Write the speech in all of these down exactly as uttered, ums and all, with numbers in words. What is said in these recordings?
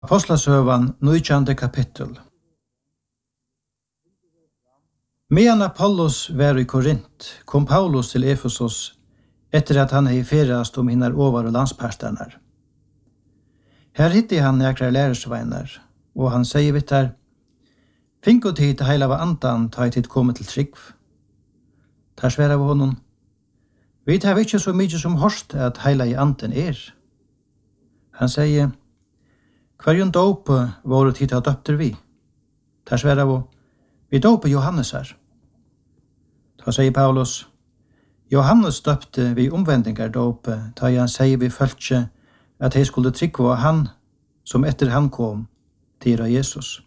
Apostlasøvan, nitjande kapittel. Medan Apollos var i Korint, kom Paulus til Efesos etter at han hei ferast om hinnar over og landsparstanar. Her hitti han nekra lærersveinar, og han sier vittar, «Finko tid heila av andan ta tid komme til trygg». Tar sværa av honom, «Vi tar ikkje så mykje som horst at heila i anden er». Han sier, «Hverjon dope våre tid har døpter vi?» Tar sværa av, «Vi dope Johannes her». Da sier Paulus, «Johannes døpte vi omvendingar dope, ta han sier vi følge at hei skulle tryggva han som etter han kom til Jesus».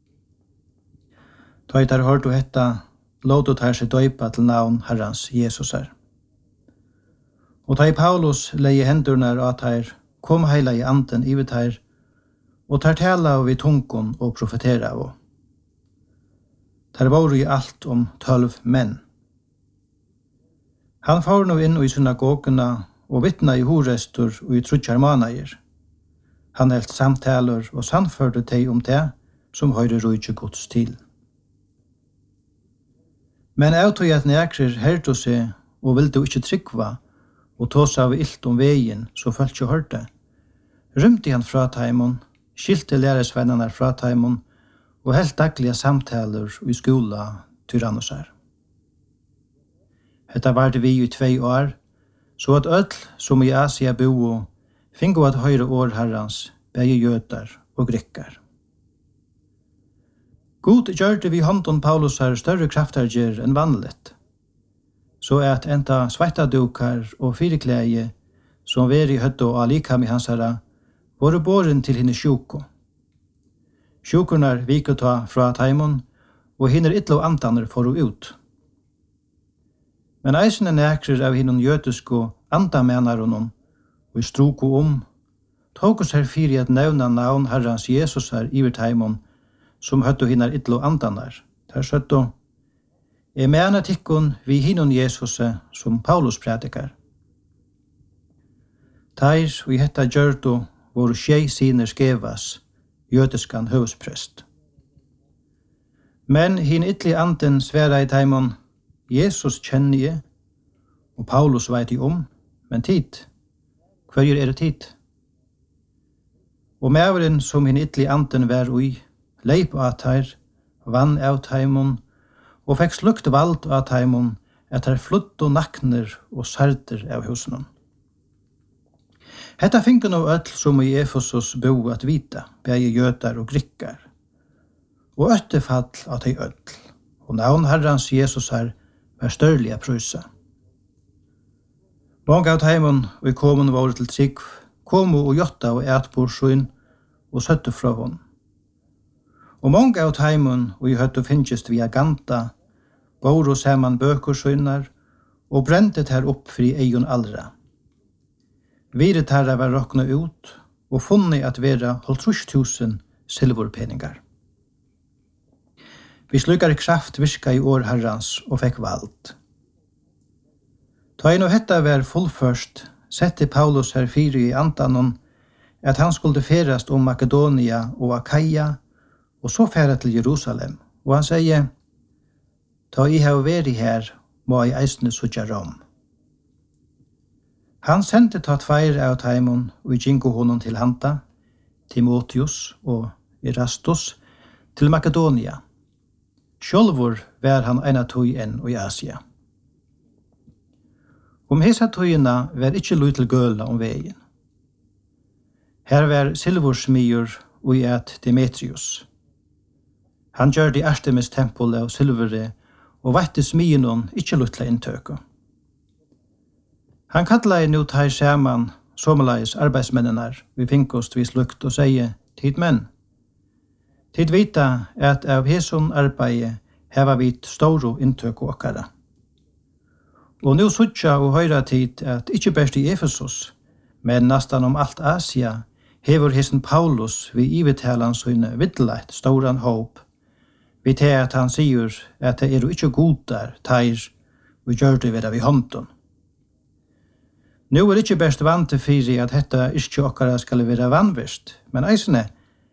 Da jeg har hørt å hette, låt å ta seg døypa til navn Herrans Jesus her. Og da Paulus leie hendurna at her, kom heila i anden i vidt her, og tar tala av i tungon og profetera av. Der var i alt om tølv menn. Han får nå inn i synagogene og vittna i horestor og i trutjar manager. Han helt samtaler og samførte teg om det som høyre rujtje gods til. Men jeg tog at nekrer herto seg og ville ikkje tryggva og tås av ilt om veien så følt ikke hørte. Rymte han fra taimon, skilte læresvennerne fra taimon og helt daglige samtaler i skola tyrannosar. Hetta var det vi i tvei år, så at ødel som i Asia bo fingo at høyre år herrans, begge jøtar og grikkar. God gjørte vi hånden Paulus her større kraftarger enn vanligt, så at enta svettadukar og firekleie som var i høtto og alikam i hans herra, var båren til henne sjuko. Sjukornar viket ta fra taimon, og hinner ytlo andaner for å ut. Men eisene nekrer av hinnon jøtusko andamenaronon, og i stroko om, tog oss her fyri at nevna navn Herrans Jesus her iver taimon, som høtto hinnar ytlo andanar. Der søtto, «Jeg mener tikkun vi hinnon Jesus som Paulus predikar». Teir og i hetta gjørto vår tjei siner skevas, jødiskan høvsprest. Men hin ytli anden sværa i taimon, Jesus kjenner jeg, og Paulus vet jeg om, men tid, hverjer er det tid? Og mæveren som hin ytli anden vær ui, leip av teir, vann av taimon, og fekk slukt vald av taimon, at her flutt og nakner og sarder av husen. Hetta finken av öll som i Efesos bo at vita, begge jøtar og grikkar, og øttefall av de öll, og navn Herrans Jesus her var størlige prysa. Mange av taimon og i komun var til trygg, komu og jotta og etbor sjøen og søtte fra hon. Og mange av taimon og i høttu finnst via ganta, bor og saman bøkur sjøynar, og brentet her opp fri eion allra. Viret herra var rokna ut, og funnet at vera halvtrus tusen silvorpeningar. Vi slukar kraft virka i år herrans og fekk vald. Ta inn og hetta var fullførst, sette Paulus her fyri i andanon, at han skulle ferast om Makedonia og Akaia, og så færa til Jerusalem. Og han sier, ta i hava veri her, må i eisne sutja Rom. Han sendte ta tveir av taimon og gingo honom til hanta, Timotheus og Erastus, til Makedonia. Sjolvor var han eina tøy enn i Asia. Om hesa tøyina var ikkje luitel gøla om vegin. Her var silvorsmyr og i et Demetrius. Han gjør det Artemis tempel av silvere og vette smynon ikkje luitla inntøku. Han kallar nu tar saman somaleis arbeidsmennenar vi finkost vi slukt og sier, tid menn. Tid vita at av heson arbeid heva vit storo inntøk og okkara. Og nu suttja og høyra tid at ikkje best i Efesos, men nastan om alt Asia, hever heson Paulus vi ivetalan søyne viddeleit storan håp, vi til at han sier at det er jo ikkje godar, teir, og gjør det ved av i hånden. Nu er ikkje best vant til fyri at hetta ikkje okkara skal vera vanvist, men eisne